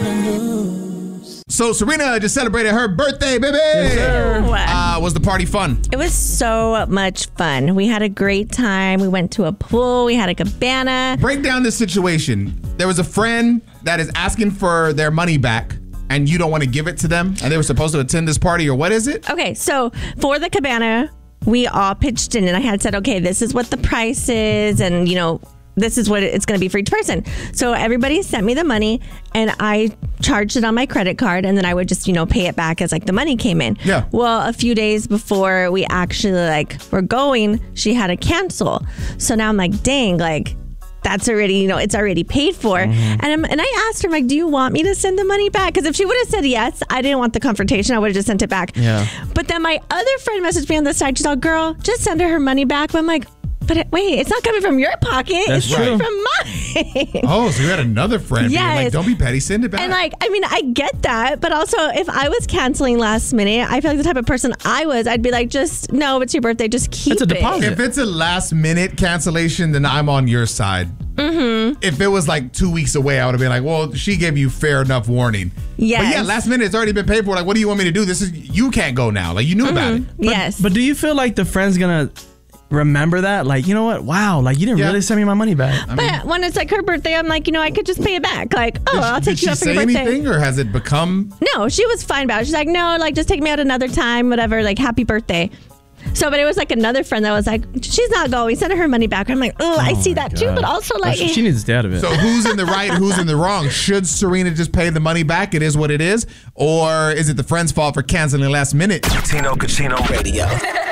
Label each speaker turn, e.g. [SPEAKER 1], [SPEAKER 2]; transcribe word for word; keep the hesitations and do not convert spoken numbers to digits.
[SPEAKER 1] So Serena just celebrated her birthday, baby.
[SPEAKER 2] Yes, sir.
[SPEAKER 1] Uh, was the party fun?
[SPEAKER 3] It was so much fun. We had a great time. We went to a pool. We had a cabana.
[SPEAKER 1] Break down this situation. There was a friend that is asking for their money back, and you don't want to give it to them, and they were supposed to attend this party, or what is it?
[SPEAKER 3] Okay, so for the cabana, we all pitched in, and I had said, okay, this is what the price is, and, you know, this is what it's going to be for each person. So everybody sent me the money, and I charged it on my credit card, and then I would just, you know, pay it back as like the money came in.
[SPEAKER 1] Yeah.
[SPEAKER 3] Well, a few days before we actually like were going, she had to cancel. So now I'm like, dang, like that's already, you know, it's already paid for. Mm-hmm. And I'm, and I asked her, I'm like, do you want me to send the money back? Because if she would have said yes, I didn't want the confrontation. I would have just sent it back.
[SPEAKER 2] Yeah.
[SPEAKER 3] But then my other friend messaged me on the side. She's like, girl, just send her her money back. But I'm like, but it, wait, it's not coming from your pocket.
[SPEAKER 2] That's
[SPEAKER 3] it's
[SPEAKER 2] true.
[SPEAKER 3] coming from mine.
[SPEAKER 1] Oh, so you had another friend being
[SPEAKER 3] Yes.
[SPEAKER 1] like, don't be petty, send it back.
[SPEAKER 3] And like, I mean, I get that, but also if I was canceling last minute, I feel like the type of person I was, I'd be like, just, no, it's your birthday, just keep
[SPEAKER 2] It's a
[SPEAKER 3] it.
[SPEAKER 2] deposit.
[SPEAKER 1] If it's a last minute cancellation, then I'm on your side. Mm-hmm. If it was like two weeks away, I would have been like, well, she gave you fair enough warning.
[SPEAKER 3] Yes.
[SPEAKER 1] But yeah, last minute, it's already been paid for. Like, what do you want me to do? This is, you can't go now. Like, you knew about it.
[SPEAKER 2] But,
[SPEAKER 3] Yes.
[SPEAKER 2] But do you feel like the friend's gonna remember that? Like, you know what? Wow, like you didn't
[SPEAKER 1] Yeah.
[SPEAKER 2] really send me my money back.
[SPEAKER 1] I mean,
[SPEAKER 3] But when it's like her birthday, I'm like, you know, I could just pay it back. Like, oh,
[SPEAKER 1] did,
[SPEAKER 3] I'll
[SPEAKER 1] did
[SPEAKER 3] take
[SPEAKER 1] she
[SPEAKER 3] you out for
[SPEAKER 1] say
[SPEAKER 3] your birthday.
[SPEAKER 1] anything, or has it become?
[SPEAKER 3] No, she was fine about it. She's like, no, like, just take me out another time, whatever, like, happy birthday. So, but it was like another friend that was like, she's not going. Send her her money back. I'm like, oh, I see that too.
[SPEAKER 2] God.
[SPEAKER 3] But also, like,
[SPEAKER 2] she, she needs to stay out of it.
[SPEAKER 1] So who's in the right, who's in the wrong? Should Serena just pay the money back? It is what it is. Or is it the friend's fault for canceling last minute?
[SPEAKER 4] Tino Casino Radio.